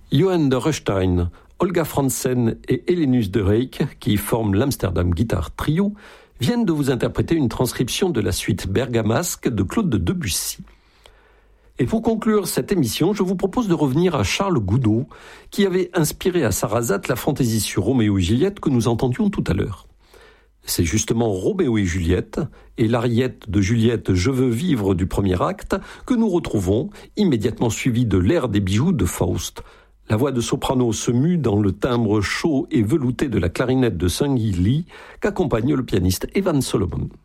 Johan de Röstein, Olga Franzen et Helenus de Reyck, qui forment l'Amsterdam Guitar Trio, viennent de vous interpréter une transcription de la suite bergamasque de Claude de Debussy. Et pour conclure cette émission, je vous propose de revenir à Charles Gounod, qui avait inspiré à Sarrazate la fantaisie sur Roméo et Juliette que nous entendions tout à l'heure. C'est justement Roméo et Juliette et l'ariette de Juliette « Je veux vivre » du premier acte que nous retrouvons, immédiatement suivi de l'air des bijoux de Faust. La voix de soprano se mue dans le timbre chaud et velouté de la clarinette de Sung Hee Lee qu'accompagne le pianiste Evan Solomon.